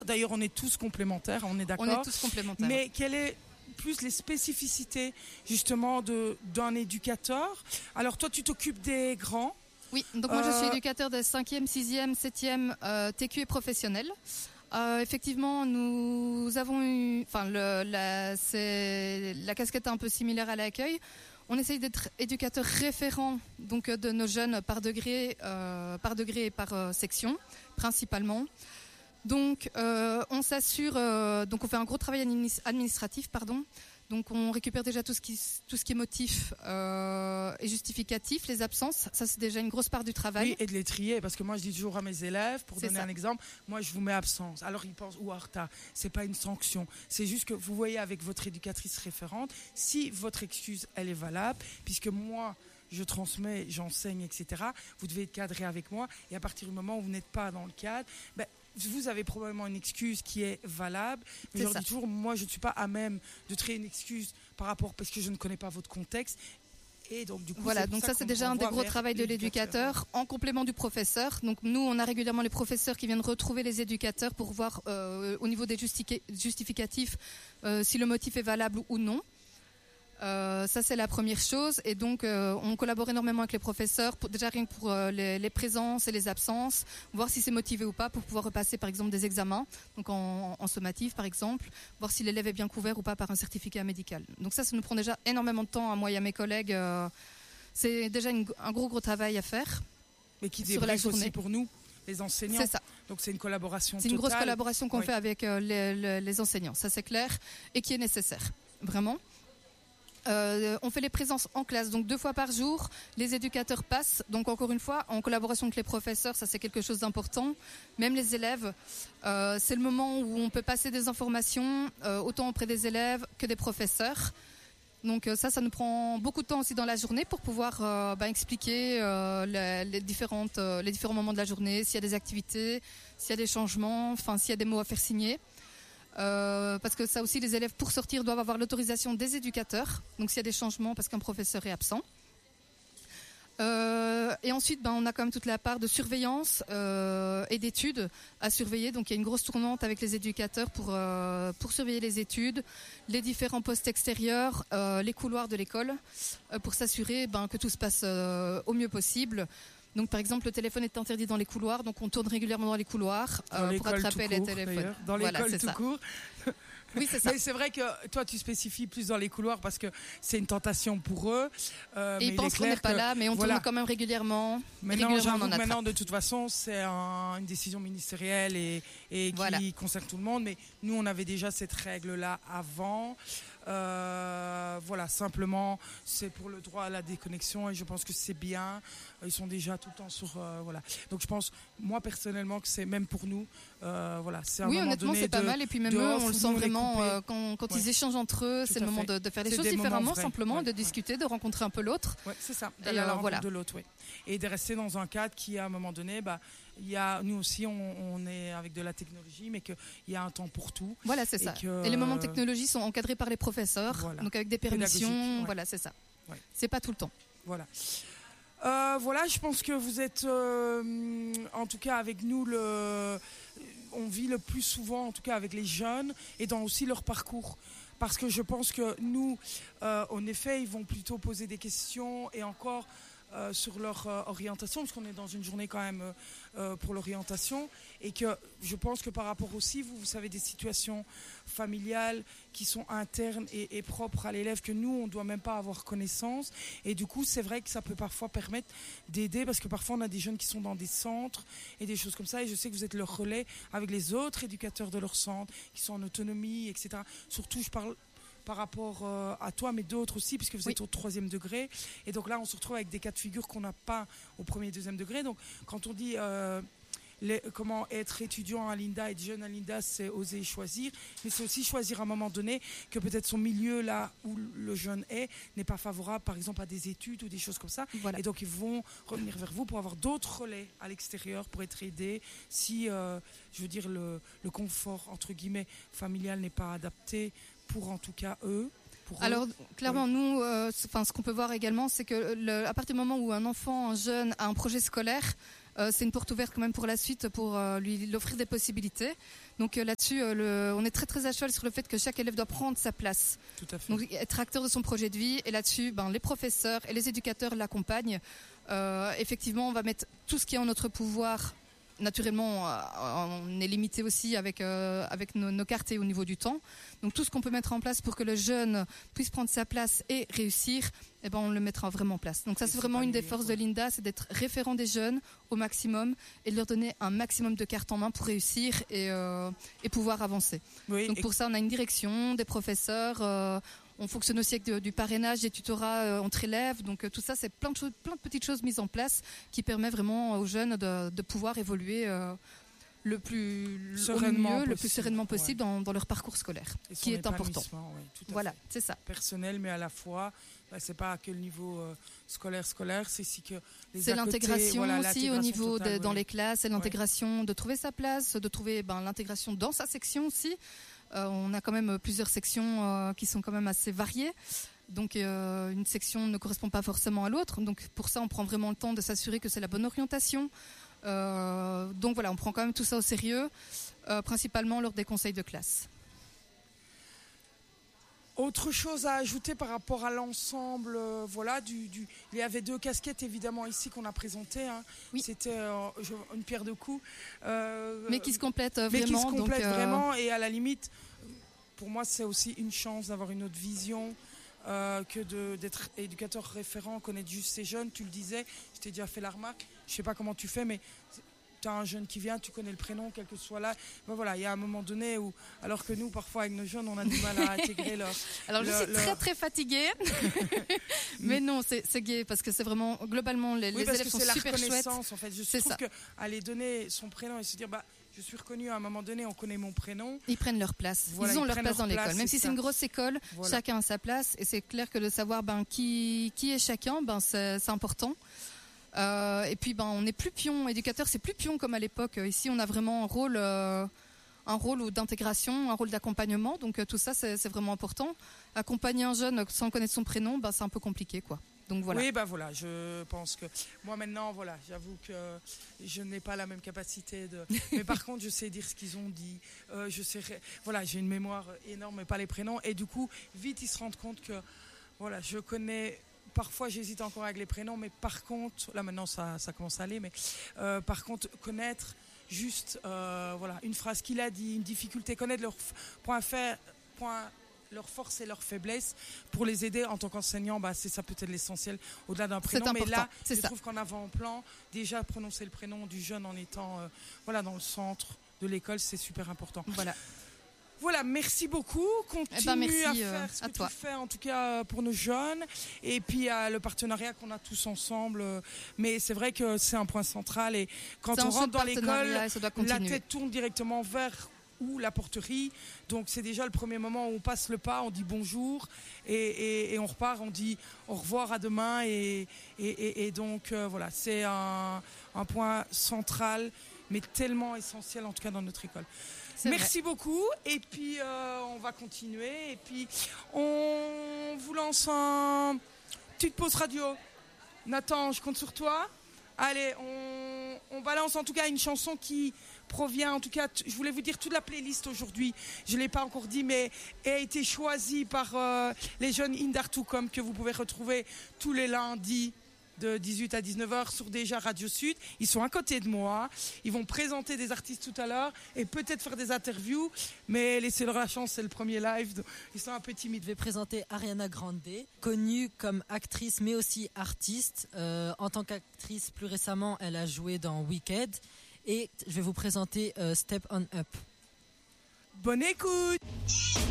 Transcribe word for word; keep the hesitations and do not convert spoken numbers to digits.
D'ailleurs, on est tous complémentaires, on est d'accord. On est tous complémentaires. Mais quelle est plus les spécificités justement de, d'un éducateur? Alors toi, tu t'occupes des grands. Oui, donc moi Euh, je suis éducateur des cinquième, sixième, septième euh, T Q et professionnels. Euh, effectivement, nous avons eu, enfin, le, la, c'est, la casquette est un peu similaire à l'accueil. On essaye d'être éducateur référent donc de nos jeunes par degré, euh, par degré et par euh, section, principalement. Donc, euh, on s'assure, euh, donc on fait un gros travail administratif, pardon. Donc, on récupère déjà tout ce qui, tout ce qui est motif euh, et justificatif, les absences. Ça, c'est déjà une grosse part du travail. Oui, et de les trier, parce que moi, je dis toujours à mes élèves, pour C'est donner ça. un exemple, moi, je vous mets absence. Alors, ils pensent, ou en retard. C'est pas une sanction. C'est juste que vous voyez avec votre éducatrice référente, si votre excuse, elle est valable, puisque moi, je transmets, j'enseigne, et cetera, vous devez être cadré avec moi. Et à partir du moment où vous n'êtes pas dans le cadre, ben, vous avez probablement une excuse qui est valable. Mais C'est je leur ça. dis toujours, moi, je ne suis pas à même de créer une excuse par rapport, parce que je ne connais pas votre contexte. Et donc, du coup, Voilà, c'est pour donc ça, qu'on c'est me déjà un des renvoie gros vers travaux de l'éducateur en complément du professeur. Donc nous, on a régulièrement les professeurs qui viennent retrouver les éducateurs pour voir euh, au niveau des justifi- justificatifs euh, si le motif est valable ou non. Euh, ça, c'est la première chose. Et donc, euh, on collabore énormément avec les professeurs, pour, déjà rien que pour euh, les, les présences et les absences, voir si c'est motivé ou pas pour pouvoir repasser, par exemple, des examens, donc en, en sommatif, par exemple, voir si l'élève est bien couvert ou pas par un certificat médical. Donc ça, ça nous prend déjà énormément de temps à moi et à mes collègues. Euh, c'est déjà une, un gros, gros travail à faire. Mais qui sur la débriefe aussi journée. pour nous, les enseignants. C'est ça. Donc c'est une collaboration C'est une totale. grosse collaboration qu'on Oui. fait avec euh, les, les, les enseignants, ça c'est clair, et qui est nécessaire, vraiment. Euh, on fait les présences en classe, donc deux fois par jour. Les éducateurs passent, donc encore une fois, en collaboration avec les professeurs, ça c'est quelque chose d'important. Même les élèves, euh, c'est le moment où on peut passer des informations, euh, autant auprès des élèves que des professeurs. Donc euh, ça, ça nous prend beaucoup de temps aussi dans la journée pour pouvoir euh, bah, expliquer euh, les, les, différentes, euh, les différents moments de la journée, s'il y a des activités, s'il y a des changements, enfin s'il y a des mots à faire signer. Euh, parce que ça aussi, les élèves, pour sortir, doivent avoir l'autorisation des éducateurs. Donc s'il y a des changements parce qu'un professeur est absent. Euh, et ensuite, ben, on a quand même toute la part de surveillance euh, et d'études à surveiller. Donc il y a une grosse tournante avec les éducateurs pour, euh, pour surveiller les études, les différents postes extérieurs, euh, les couloirs de l'école, euh, pour s'assurer ben, que tout se passe euh, au mieux possible. Donc par exemple, le téléphone est interdit dans les couloirs, donc on tourne régulièrement dans les couloirs euh, pour attraper les court, téléphones. d'ailleurs. Dans l'école voilà, c'est tout ça. court. Oui, c'est ça. Mais c'est vrai que toi, tu spécifies plus dans les couloirs parce que c'est une tentation pour eux. Euh, Et mais ils pensent il est qu'on n'est clair pas que, là, mais on voilà. tourne quand même régulièrement. Maintenant, régulièrement, j'avoue on en que attrape. maintenant, de toute façon, c'est un- une décision ministérielle et, et qui Voilà. concerne tout le monde. Mais nous, on avait déjà cette règle-là avant. Euh, voilà, simplement, c'est pour le droit à la déconnexion et je pense que c'est bien. Ils sont déjà tout le temps sur, euh, voilà. Donc je pense, moi personnellement, que c'est même pour nous, euh, voilà, c'est un Oui, moment honnêtement, donné c'est pas de- mal. Et puis même de eux, off on le où sent nous, on est vraiment coupés. euh, quand, quand Ouais. ils échangent entre eux. Tout C'est à le moment fait. de, de faire les C'est choses des moments différemment, vrais. simplement, Ouais, de ouais. discuter, de rencontrer un peu l'autre. Ouais, c'est ça, Et, d'aller à la euh, rencontre voilà. de l'autre, oui. Et de rester dans un cadre qui, à un moment donné, bah, il y a, nous aussi, on, on est avec de la technologie, mais qu'il y a un temps pour tout. Voilà, c'est Et ça. que- Et les moments de technologie sont encadrés par les professeurs, Voilà. donc avec des Pédagogique, permissions. ouais. Voilà, c'est ça. Ouais. C'est pas tout le temps. Voilà. Euh, voilà, je pense que vous êtes, euh, en tout cas avec nous, le, on vit le plus souvent, en tout cas avec les jeunes, et dans aussi leur parcours. Parce que je pense que nous, euh, en effet, ils vont plutôt poser des questions et encore euh, sur leur euh, orientation, parce qu'on est dans une journée quand même euh, pour l'orientation, et que je pense que par rapport aussi, vous, vous savez, des situations familiales qui sont internes et, et propres à l'élève, que nous, on ne doit même pas avoir connaissance. Et du coup, c'est vrai que ça peut parfois permettre d'aider, parce que parfois, on a des jeunes qui sont dans des centres et des choses comme ça, et je sais que vous êtes leur relais avec les autres éducateurs de leur centre, qui sont en autonomie, et cetera. Surtout, je parle par rapport euh, à toi, mais d'autres aussi, puisque vous Oui. êtes au troisième degré. Et donc là, on se retrouve avec des cas de figure qu'on n'a pas au premier et deuxième degré. Donc, quand on dit euh, les, comment être étudiant à l'INDA, être jeune à l'INDA, c'est oser choisir. Mais c'est aussi choisir à un moment donné que peut-être son milieu, là où le jeune est, n'est pas favorable, par exemple, à des études ou des choses comme ça. Voilà. Et donc, ils vont revenir vers vous pour avoir d'autres relais à l'extérieur, pour être aidés si, euh, je veux dire, le, le confort, entre guillemets, familial n'est pas adapté pour, en tout cas, eux. Pour Alors, eux. clairement, Oui. nous, euh, c- enfin, ce qu'on peut voir également, c'est que le, à partir du moment où un enfant, un jeune, a un projet scolaire, euh, c'est une porte ouverte quand même pour la suite, pour euh, lui, lui offrir des possibilités. Donc euh, là-dessus, euh, le, on est très très à cheval sur le fait que chaque élève doit prendre sa place. Tout à fait. Donc être acteur de son projet de vie. Et là-dessus, ben, les professeurs et les éducateurs l'accompagnent. Euh, effectivement, on va mettre tout ce qui est en notre pouvoir. Naturellement, on est limité aussi avec, euh, avec nos, nos quartiers au niveau du temps. Donc tout ce qu'on peut mettre en place pour que le jeune puisse prendre sa place et réussir, eh ben, on le mettra vraiment en place. Donc ça, c'est vraiment une des forces de Linda, c'est d'être référent des jeunes au maximum et de leur donner un maximum de cartes en main pour réussir et, euh, et pouvoir avancer. Oui, Donc pour ça, on a une direction, des professeurs. Euh, On fonctionne aussi avec de, du parrainage, des tutorats euh, entre élèves. Donc euh, tout ça, c'est plein de, choses, plein de petites choses mises en place qui permettent vraiment aux jeunes de, de pouvoir évoluer euh, le plus sereinement, au mieux, le plus sereinement possible ouais. dans, dans leur parcours scolaire, et qui est important. Oui, tout à voilà, fait. c'est ça. Personnel, mais à la fois, bah, c'est pas que le niveau euh, scolaire, scolaire, c'est si que les C'est à côté, l'intégration voilà, aussi l'intégration au niveau totale, de, oui. dans les classes, c'est l'intégration ouais. de trouver sa place, de trouver ben, l'intégration dans sa section aussi. Euh, on a quand même plusieurs sections euh, qui sont quand même assez variées. Donc euh, une section ne correspond pas forcément à l'autre. Donc pour ça, on prend vraiment le temps de s'assurer que c'est la bonne orientation. Euh, donc voilà, on prend quand même tout ça au sérieux, euh, principalement lors des conseils de classe. Autre chose à ajouter par rapport à l'ensemble, euh, voilà, du, du, il y avait deux casquettes évidemment ici qu'on a présentées. Hein. Oui. C'était euh, une pierre deux coups. Euh, mais qui se complètent mais vraiment. qui se complètent donc, euh... vraiment et à la limite, pour moi c'est aussi une chance d'avoir une autre vision euh, que de, d'être éducateur référent, connaître juste ces jeunes. Tu le disais, je t'ai déjà fait la remarque, je sais pas comment tu fais, mais tu as un jeune qui vient, tu connais le prénom, quel que soit là. Ben voilà, il y a un moment donné où, alors que nous, parfois, avec nos jeunes, on a du mal à intégrer leur... Alors, leur, je suis leur... très, très fatiguée. Mais non, c'est, c'est gai, parce que c'est vraiment, globalement, les, oui, les parce élèves que sont c'est super la chouettes. reconnaissance, en fait. Je c'est trouve ça. qu'aller donner son prénom et se dire, bah, je suis reconnu à un moment donné, on connaît mon prénom. Ils prennent leur place. Voilà, ils ont ils leur place leur dans place, l'école. Même c'est si c'est ça. une grosse école, Voilà. chacun a sa place. Et c'est clair que de savoir ben, qui, qui est chacun, ben, c'est, c'est important. Euh, et puis, ben, on n'est plus pion. Éducateur, c'est plus pion comme à l'époque. Ici, on a vraiment un rôle, euh, un rôle d'intégration, un rôle d'accompagnement. Donc, euh, tout ça, c'est, c'est vraiment important. Accompagner un jeune sans connaître son prénom, ben, c'est un peu compliqué, quoi. Donc, voilà. Oui, bah voilà, je pense que moi maintenant, voilà, j'avoue que je n'ai pas la même capacité de. Mais par contre, je sais dire ce qu'ils ont dit. Euh, je sais, voilà, j'ai une mémoire énorme, mais pas les prénoms. Et du coup, vite, ils se rendent compte que, voilà, je connais. Parfois, j'hésite encore avec les prénoms, mais par contre, là maintenant, ça, ça commence à aller. Mais euh, par contre, connaître juste, euh, voilà, une phrase qu'il a dit, une difficulté, connaître leur point faible, point. leurs forces et leurs faiblesses pour les aider en tant qu'enseignant, bah, c'est ça peut-être l'essentiel au-delà d'un prénom. C'est mais là, c'est je ça. trouve qu'en avant-plan, déjà prononcer le prénom du jeune en étant euh, voilà, dans le centre de l'école, c'est super important. Voilà. Voilà, merci beaucoup. Continue eh ben merci, à faire euh, ce à que toi. tu fais, en tout cas pour nos jeunes. Et puis euh, le partenariat qu'on a tous ensemble. Euh, mais c'est vrai que c'est un point central. Et quand c'est on rentre dans l'école, la tête tourne directement vers ou la porterie. Donc c'est déjà le premier moment où on passe le pas, on dit bonjour et, et, et on repart, on dit au revoir, à demain. Et, et, et, et donc euh, voilà, c'est un, un point central, mais tellement essentiel en tout cas dans notre école. C'est Merci vrai. beaucoup. Et puis euh, on va continuer. Et puis on vous lance un petite pause radio. Nathan, je compte sur toi. Allez, on, on balance en tout cas une chanson qui provient, en tout cas, t- je voulais vous dire toute la playlist aujourd'hui, je ne l'ai pas encore dit, mais a été choisie par euh, les jeunes Indartucom que vous pouvez retrouver tous les lundis de dix-huit à dix-neuf heures sur déjà Radio Sud. Ils sont à côté de moi, ils vont présenter des artistes tout à l'heure et peut-être faire des interviews, mais laissez-leur la chance, c'est le premier live, donc ils sont un peu timides. Je vais présenter Ariana Grande, connue comme actrice mais aussi artiste. Euh, en tant qu'actrice, plus récemment, elle a joué dans Wicked. Et je vais vous présenter euh, Step On Up. Bonne écoute!